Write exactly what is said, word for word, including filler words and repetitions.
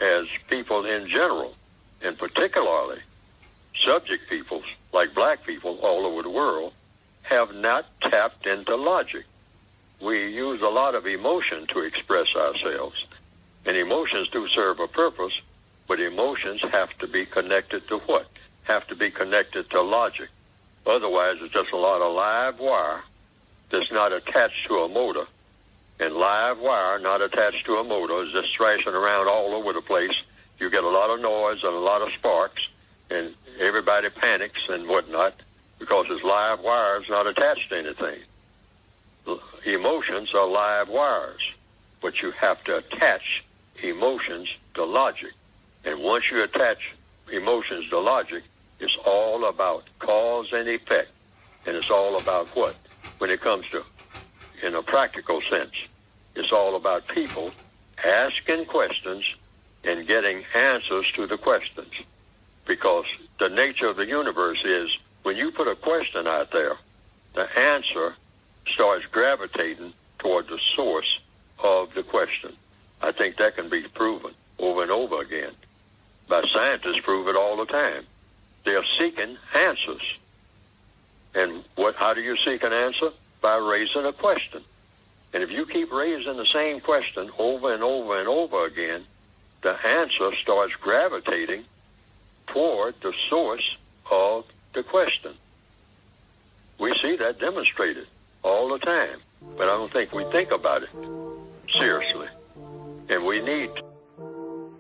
as people in general, and particularly subject peoples like black people all over the world, have not tapped into logic. We use a lot of emotion to express ourselves, and emotions do serve a purpose, but emotions have to be connected to what? Have to be connected to logic. Otherwise, it's just a lot of live wire that's not attached to a motor. And live wire not attached to a motor is just thrashing around all over the place. You get a lot of noise and a lot of sparks, and everybody panics and whatnot because it's live wires not attached to anything. Emotions are live wires, but you have to attach emotions to logic. And once you attach emotions to logic, it's all about cause and effect. And it's all about what? When it comes to, in a practical sense, it's all about people asking questions and getting answers to the questions. Because the nature of the universe is when you put a question out there, the answer starts gravitating toward the source of the question. I think that can be proven over and over again. By scientists prove it all the time. They're seeking answers. And what? How do you seek an answer? By raising a question. And if you keep raising the same question over and over and over again, the answer starts gravitating toward the source of the question. We see that demonstrated all the time, but I don't think we think about it seriously. And we need to.